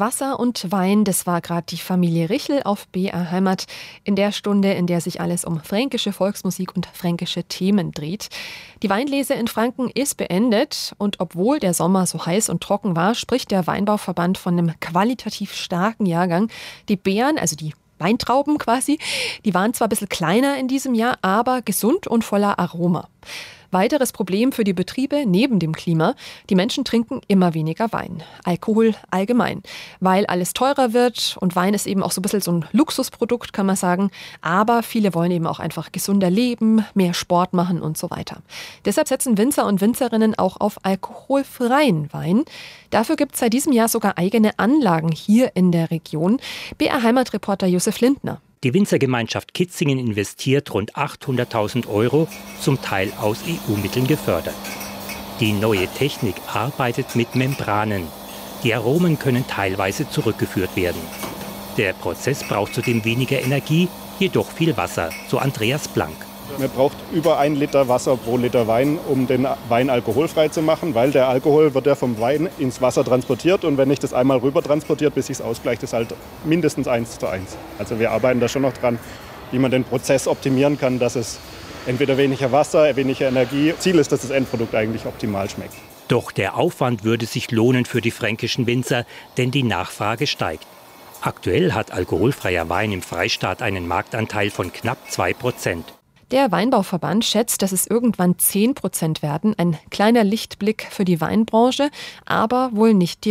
Wasser und Wein, das war gerade die Familie Richel auf BR Heimat in der Stunde, in der sich alles um fränkische Volksmusik und fränkische Themen dreht. Die Weinlese in Franken ist beendet und obwohl der Sommer so heiß und trocken war, spricht der Weinbauverband von einem qualitativ starken Jahrgang. Die Beeren, also die Weintrauben quasi, die waren zwar ein bisschen kleiner in diesem Jahr, aber gesund und voller Aroma. Weiteres Problem für die Betriebe neben dem Klima: Die Menschen trinken immer weniger Wein. Alkohol allgemein. Weil alles teurer wird und Wein ist eben auch so ein bisschen so ein Luxusprodukt, kann man sagen. Aber viele wollen eben auch einfach gesunder leben, mehr Sport machen und so weiter. Deshalb setzen Winzer und Winzerinnen auch auf alkoholfreien Wein. Dafür gibt es seit diesem Jahr sogar eigene Anlagen hier in der Region. BR Heimatreporter Josef Lindner. Die Winzergemeinschaft Kitzingen investiert rund 800.000 €, zum Teil aus EU-Mitteln gefördert. Die neue Technik arbeitet mit Membranen. Die Aromen können teilweise zurückgeführt werden. Der Prozess braucht zudem weniger Energie, jedoch viel Wasser, so Andreas Blank. Man braucht über 1 Liter Wasser pro Liter Wein, um den Wein alkoholfrei zu machen, weil der Alkohol wird ja vom Wein ins Wasser transportiert und wenn ich das einmal rüber transportiert, bis sich es ausgleicht, ist halt mindestens 1:1. Also wir arbeiten da schon noch dran, wie man den Prozess optimieren kann, dass es entweder weniger Wasser, weniger Energie. Ziel ist, dass das Endprodukt eigentlich optimal schmeckt. Doch der Aufwand würde sich lohnen für die fränkischen Winzer, denn die Nachfrage steigt. Aktuell hat alkoholfreier Wein im Freistaat einen Marktanteil von knapp 2%. Der Weinbauverband schätzt, dass es irgendwann 10% werden. Ein kleiner Lichtblick für die Weinbranche, aber wohl nicht die